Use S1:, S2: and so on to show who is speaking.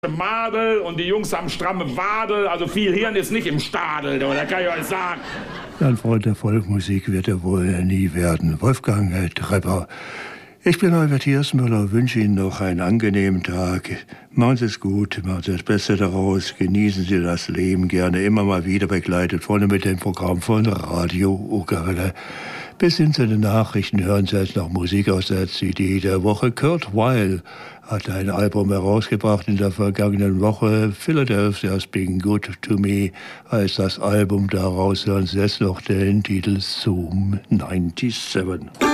S1: Madel und die Jungs haben stramme Wadel, also viel Hirn ist nicht im Stadel, da kann ich euch sagen.
S2: Ein Freund der Volksmusik wird er wohl nie werden. Wolfgang Trepper. Ich bin Albert Hiersmüller, wünsche Ihnen noch einen angenehmen Tag. Machen Sie es gut, machen Sie das Beste daraus, genießen Sie das Leben gerne immer mal wieder begleitet, vorne mit dem Programm von Radio Ukerwelle. Bis hin zu den Nachrichten hören Sie jetzt noch Musik aus der CD der Woche. Kurt Weill hat ein Album herausgebracht in der vergangenen Woche. Philadelphia's Been Good to Me heißt das Album. Daraus hören Sie jetzt noch den Titel Zoom 97.